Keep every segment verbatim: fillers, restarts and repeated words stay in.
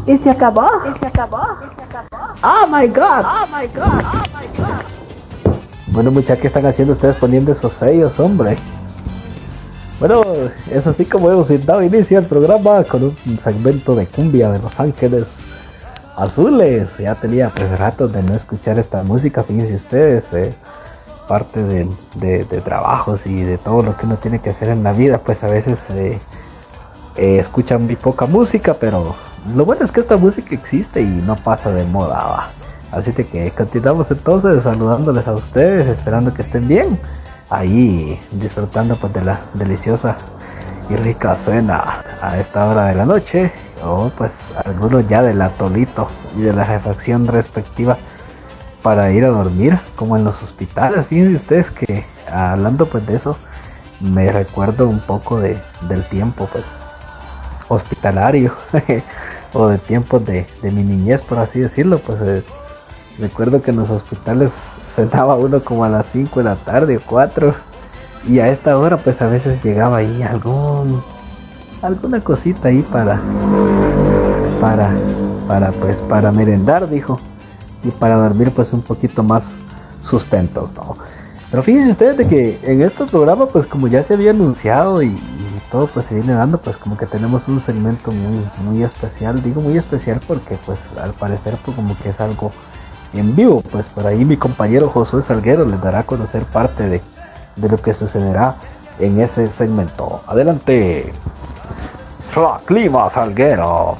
Y se acabó. Y se acabó. Y se acabó. Oh my god. Oh my god. Oh my god. Bueno, muchachos, ¿qué están haciendo ustedes poniendo esos sellos, hombre? Bueno, es así como hemos dado inicio al programa con un segmento de cumbia de Los Ángeles Azules. Ya tenía pues ratos de no escuchar esta música, fíjense ustedes, eh, parte de, de, de trabajos y de todo lo que uno tiene que hacer en la vida, pues a veces eh, eh, escuchan muy poca música, pero lo bueno es que esta música existe y no pasa de moda, ¿va? Así que continuamos entonces saludándoles a ustedes, esperando que estén bien, ahí disfrutando pues de la deliciosa y rica cena a esta hora de la noche, o pues algunos ya del atolito y de la refacción respectiva para ir a dormir, como en los hospitales. Fíjense ustedes que hablando pues de eso, me recuerdo un poco de, del tiempo pues hospitalario o de tiempos de, de mi niñez, por así decirlo. Pues eh, recuerdo que en los hospitales cenaba uno como a las cinco de la tarde o cuatro, y a esta hora pues a veces llegaba ahí algún alguna cosita ahí para para para pues para merendar, dijo, y para dormir pues un poquito más sustentos, ¿no? Pero fíjense ustedes de que en este programa pues como ya se había anunciado y, y todo pues se viene dando, pues como que tenemos un segmento muy muy especial. Digo muy especial porque pues al parecer pues como que es algo en vivo. Pues por ahí mi compañero Josué Salguero les dará a conocer parte de, de lo que sucederá en ese segmento. Adelante, Clima Salguero.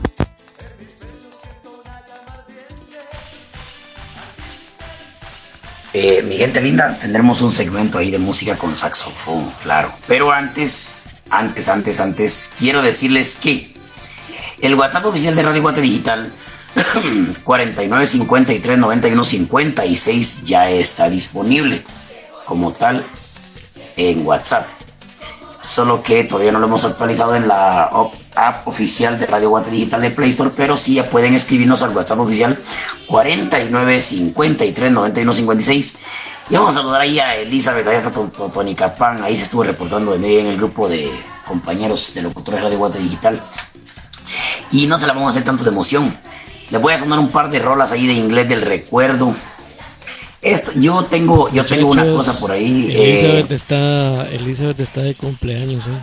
Eh, mi gente linda, tendremos un segmento ahí de música con saxofón, claro. Pero antes, antes, antes, antes, quiero decirles que el WhatsApp oficial de Radio Guate Digital cuarenta y nueve cincuenta y tres noventa y uno cincuenta y seis ya está disponible como tal en WhatsApp. Solo que todavía no lo hemos actualizado en la app oficial de Radio Guate Digital de Play Store, pero sí ya pueden escribirnos al WhatsApp oficial cuarenta y nueve cincuenta y tres noventa y uno cincuenta y seis. Y vamos a saludar ahí a Elizabeth, ahí está Tony Capán, ahí se estuvo reportando en el grupo de compañeros de locutores de Radio Guate Digital. Y no se la vamos a hacer tanto de emoción. Les voy a sonar un par de rolas ahí de inglés del recuerdo. Esto, yo tengo, yo tengo una cosa por ahí. Elizabeth, eh, está, Elizabeth está de cumpleaños, ¿eh?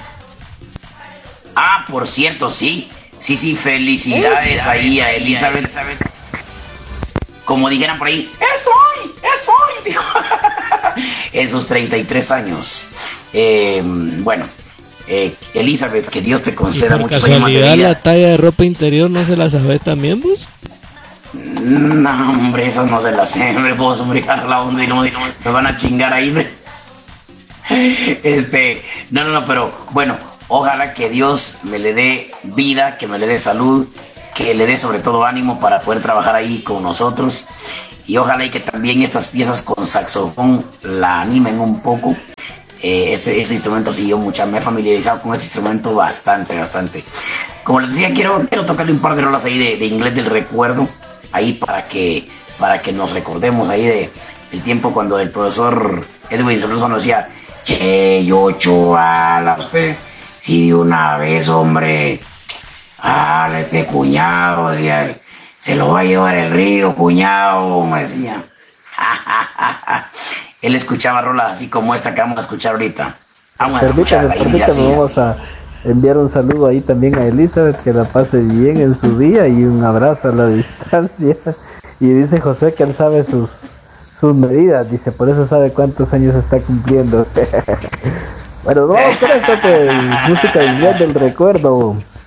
Ah, por cierto, sí. Sí, sí, felicidades ahí a Elizabeth. Elizabeth. Como dijeran por ahí, ¡es hoy! ¡Es hoy! Dijo. En sus treinta y tres años. Eh, bueno, eh, Elizabeth, que Dios te conceda muchos años más de vida. ¿Por casualidad la talla de ropa interior no se la sabes también, vos? No, hombre, eso no se la sé, hombre, puedo subricar la onda y no, y no me van a chingar ahí, hombre. Este, no, no, no, pero bueno, ojalá que Dios me le dé vida, que me le dé salud, que le dé sobre todo ánimo para poder trabajar ahí con nosotros, y ojalá y que también estas piezas con saxofón la animen un poco. Eh, este, este instrumento sí, yo mucha, me he familiarizado con este instrumento bastante, bastante. Como les decía, quiero, quiero tocarle un par de rolas ahí de, de inglés del recuerdo, ahí para que, para que nos recordemos ahí de el tiempo cuando el profesor Edwin Solorzano nos decía, che, yo chuala, usted, si de una vez, hombre, ah, este cuñado, decía, se lo va a llevar el río, cuñado, me decía. Él escuchaba rolas así como esta que vamos a escuchar ahorita. Vamos a escucharla y dice así, vamos así. a enviar un saludo ahí también a Elizabeth, que la pase bien en su día, y un abrazo a la distancia. Y dice José que él sabe sus sus medidas, dice, por eso sabe cuántos años está cumpliendo. Bueno, vamos con esto, pues, música de inglés del recuerdo.